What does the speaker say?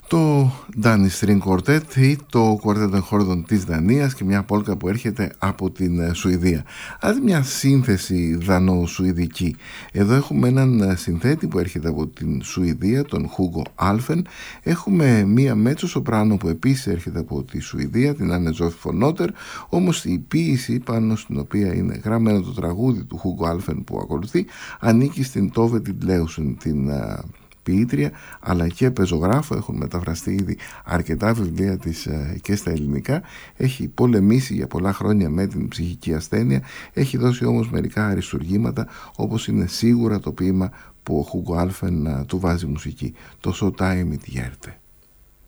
Το Danish String Quartet ή το Quartet Χόρδων της Δανίας και μια πόλκα που έρχεται από την Σουηδία. Δηλαδή μια σύνθεση δανο-σουηδική. Εδώ έχουμε έναν συνθέτη που έρχεται από την Σουηδία, τον Hugo Alfen. Έχουμε μια μέτσο σοπράνο που επίσης έρχεται από τη Σουηδία, την Anne Sofie von Otter. Όμως η ποίηση πάνω στην οποία είναι γραμμένο το τραγούδι του Hugo Alfen που ακολουθεί ανήκει στην Tove Ditlevsen, την ποιήτρια αλλά και πεζογράφο. Έχουν μεταφραστεί ήδη αρκετά βιβλία της και στα ελληνικά. Έχει πολεμήσει για πολλά χρόνια με την ψυχική ασθένεια. Έχει δώσει όμως μερικά αριστουργήματα, όπως είναι σίγουρα το ποίημα που ο Hugo Alfen του βάζει μουσική, το So time it Hjerte.